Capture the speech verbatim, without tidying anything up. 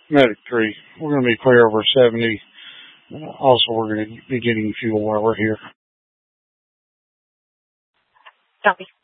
Medic three. We're going to be clear over seventy. Uh, also, we're going to be getting fuel while we're here. Copy.